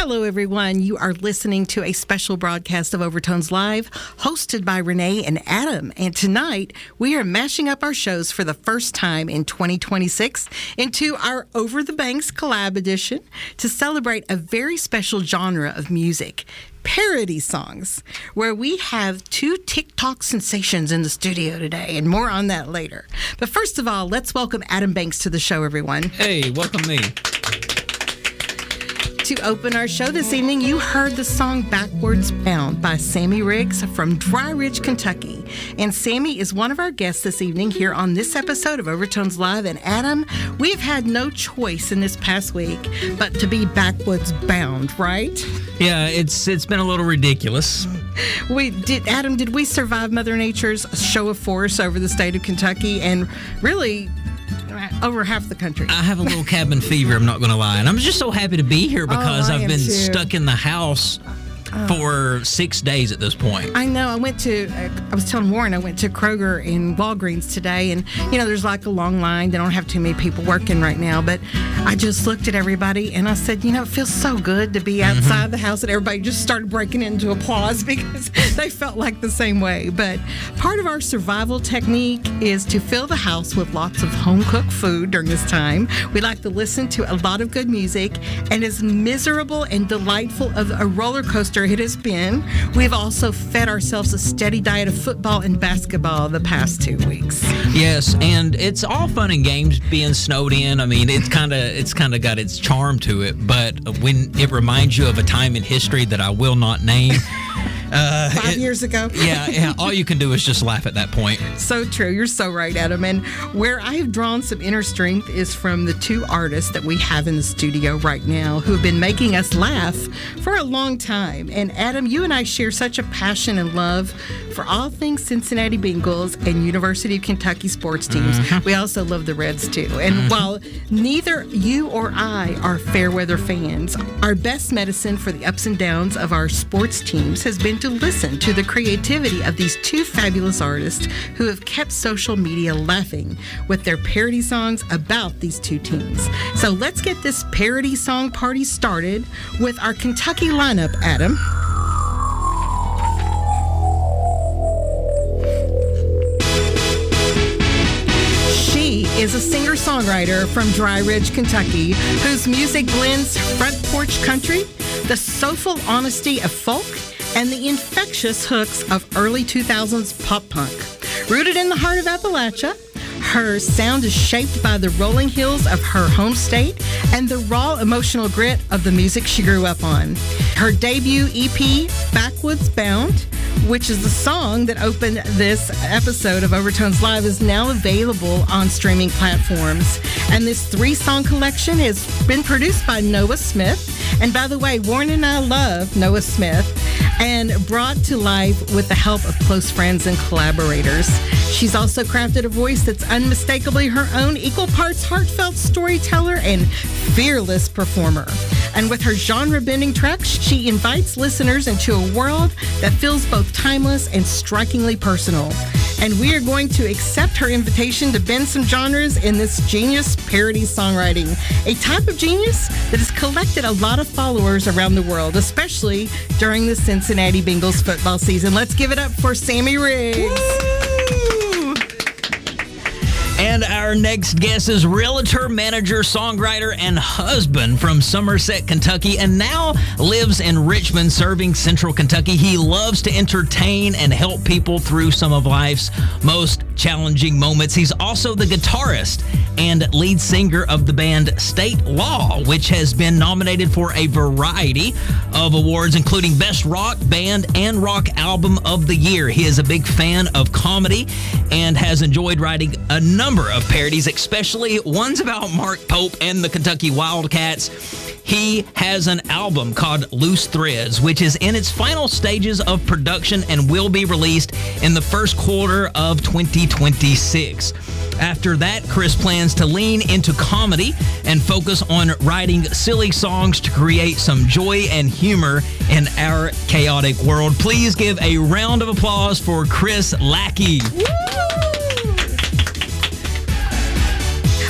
Hello, everyone. You are listening to a special broadcast of Overtones Live, hosted by Renee and Adam. And tonight, we are mashing up our shows for the first time in 2026 into our Over the Banks collab edition to celebrate a very special genre of music, parody songs, where we have two TikTok sensations in the studio today, and more on that later. But first of all, let's welcome Adam Banks to the show, everyone. Hey, welcome me. To open our show this evening, you heard the song Backwards Bound by Sammy Riggs from Dry Ridge, Kentucky. And Sammy is one of our guests this evening here on this episode of Overtones Live. And Adam, we've had no choice in this past week but to be backwards bound, right? Yeah, it's been a little ridiculous. Adam, did we survive Mother Nature's show of force over the state of Kentucky and really over half the country? I have a little cabin fever, I'm not going to lie. And I'm just so happy to be here because I've been stuck in the house for 6 days at this point. I know. I was telling Warren, I went to Kroger in Walgreens today, and, there's like a long line. They don't have too many people working right now, but I just looked at everybody, and I said, it feels so good to be outside the house, and everybody just started breaking into applause because they felt like the same way. But part of our survival technique is to fill the house with lots of home-cooked food during this time. We like to listen to a lot of good music, and as miserable and delightful of a roller coaster it has been, we've also fed ourselves a steady diet of football and basketball the past 2 weeks. Yes, and it's all fun and games being snowed in. I mean, it's kind of got its charm to it, but when it reminds you of a time in history that I will not name. 5 years ago. Yeah, all you can do is just laugh at that point. So true. You're so right, Adam. And where I have drawn some inner strength is from the two artists that we have in the studio right now who have been making us laugh for a long time. And Adam, you and I share such a passion and love for all things Cincinnati Bengals and University of Kentucky sports teams. We also love the Reds too. And while neither you or I are fair weather fans, our best medicine for the ups and downs of our sports teams has been to listen to the creativity of these two fabulous artists who have kept social media laughing with their parody songs about these two teams. So let's get this parody song party started with our Kentucky lineup, Adam. She is a singer-songwriter from Dry Ridge, Kentucky, whose music blends front porch country, the soulful honesty of folk, and the infectious hooks of early 2000s pop punk. Rooted in the heart of Appalachia, her sound is shaped by the rolling hills of her home state and the raw emotional grit of the music she grew up on. Her debut EP, Backwards Bound, which is the song that opened this episode of Overtones Live, is now available on streaming platforms. And this 3-song collection has been produced by Noah Smith. And by the way, Warren and I love Noah Smith, and brought to life with the help of close friends and collaborators. She's also crafted a voice that's unmistakably her own, equal parts heartfelt storyteller and fearless performer. And with her genre-bending tracks, she invites listeners into a world that feels both timeless and strikingly personal. And we are going to accept her invitation to bend some genres in this genius parody songwriting, a type of genius that has collected a lot of followers around the world, especially during the Cincinnati Bengals football season. Let's give it up for Sammy Riggs. Woo! And our next guest is realtor, manager, songwriter, and husband from Somerset, Kentucky, and now lives in Richmond, serving Central Kentucky. He loves to entertain and help people through some of life's most challenging moments. He's also the guitarist and lead singer of the band State Law, which has been nominated for a variety of awards, including Best Rock Band and Rock Album of the Year. He is a big fan of comedy and has enjoyed writing a number of parodies, especially ones about Mark Pope and the Kentucky Wildcats. He has an album called Loose Threads, which is in its final stages of production and will be released in the first quarter of 2026. After that, Chris plans to lean into comedy and focus on writing silly songs to create some joy and humor in our chaotic world. Please give a round of applause for Chris Lackey. Woo!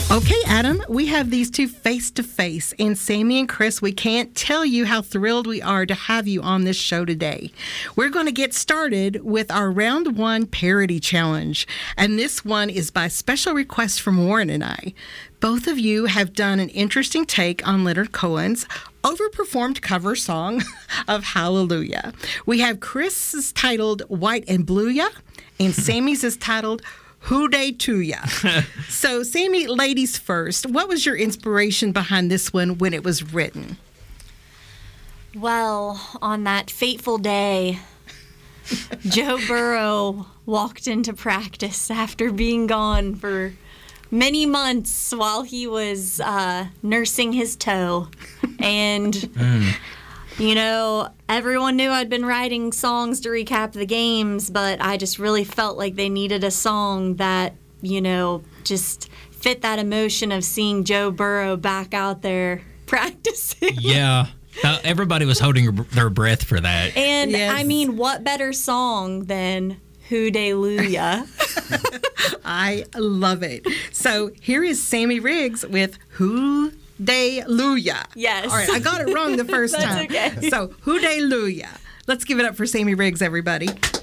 Okay, Adam, we have these two face-to-face. And Sammy and Chris, we can't tell you how thrilled we are to have you on this show today. We're going to get started with our Round 1 Parody Challenge. And this one is by special request from Warren and I. Both of you have done an interesting take on Leonard Cohen's overperformed cover song of Hallelujah. We have Chris's titled White and Blue Ya, and Sammy's is titled Who Dey To Ya. So, Sammy, ladies first, what was your inspiration behind this one when it was written? Well, on that fateful day, Joe Burrow walked into practice after being gone for many months while he was nursing his toe. And, you know, everyone knew I'd been writing songs to recap the games, but I just really felt like they needed a song that, you know, just fit that emotion of seeing Joe Burrow back out there practicing. Yeah. Everybody was holding their breath for that. And, Yes. I mean, what better song than Hallelujah? I love it. So, here is Sammy Riggs with Who Dey Luya. Yes. All right, I got it wrong the first That's time. okay. So, Who Dey Luya. Let's give it up for Sammy Riggs, everybody.